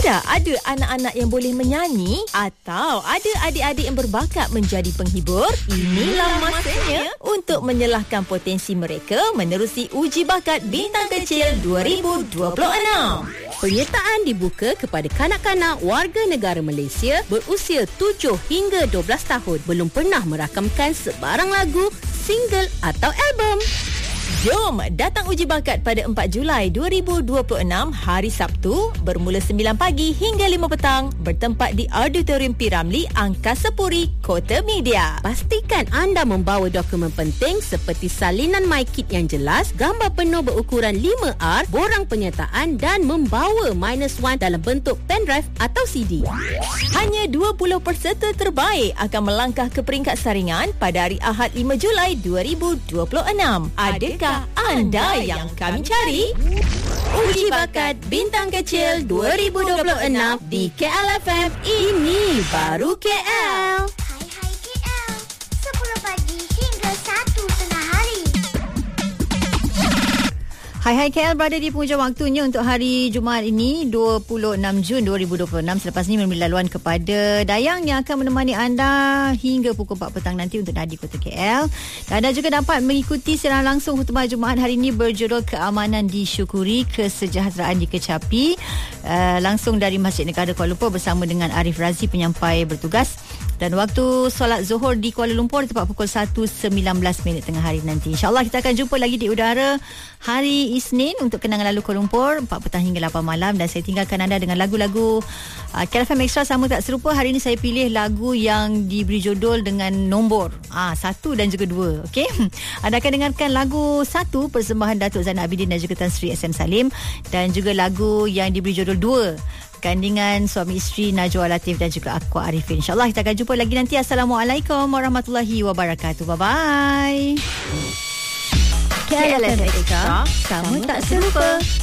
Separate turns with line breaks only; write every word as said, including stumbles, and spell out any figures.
Anda ada anak-anak yang boleh menyanyi atau ada adik-adik yang berbakat menjadi penghibur? Inilah masanya untuk menyelahkan potensi mereka menerusi uji bakat Bintang Kecil dua ribu dua puluh enam.
Penyertaan dibuka kepada kanak-kanak warga negara Malaysia berusia tujuh hingga dua belas tahun belum pernah merakamkan sebarang lagu, single atau album.
Jom datang uji bakat pada empat Julai dua ribu dua puluh enam hari Sabtu bermula sembilan pagi hingga lima petang bertempat di Auditorium P. Ramlee, Angkasa Puri, Kota Media.
Pastikan anda membawa dokumen penting seperti salinan My Kit yang jelas, gambar penuh berukuran lima R, borang penyertaan dan membawa minus one dalam bentuk pendrive atau C D.
Hanya dua puluh peserta terbaik akan melangkah ke peringkat saringan pada hari Ahad lima Julai dua ribu dua puluh enam. Adakah anda yang kami cari?
Uji bakat Bintang Kecil dua ribu dua puluh enam di K L F M. Ini baru K L.
Hai hai K L, sepuluh pagi hingga satu tengah hari.
Hai hai K L berada di penghujung waktunya untuk hari Jumaat ini dua puluh enam Jun dua ribu dua puluh enam. Selepas ini memberi laluan kepada Dayang yang akan menemani anda hingga pukul empat petang nanti untuk Nadi Kota K L. Dan anda juga dapat mengikuti siaran langsung khutbah Jumaat hari ini berjudul Keamanan Disyukuri, Kesejahteraan Dikecapi, uh, langsung dari Masjid Negara Kuala Lumpur bersama dengan Arif Razi, penyampai bertugas. Dan waktu solat Zuhur di Kuala Lumpur tepat pukul satu sembilan belas minit tengah hari nanti. InsyaAllah kita akan jumpa lagi di udara hari Isnin untuk kenangan lalu Kuala Lumpur empat petang hingga lapan malam. Dan saya tinggalkan anda dengan lagu-lagu uh, K L F M Extra sama tak serupa. Hari ini saya pilih lagu yang diberi judul dengan nombor ah satu dan juga dua. Okey, anda akan dengarkan lagu satu persembahan Datuk Zainal Abidin dan juga Tan Sri S M Salim, dan juga lagu yang diberi judul dua gandingan suami isteri Najwa Latif dan juga Aqua Arifin. InsyaAllah kita akan jumpa lagi nanti. Assalamualaikum warahmatullahi wabarakatuh. Bye-bye.
K L F M Extra, sama tak serupa.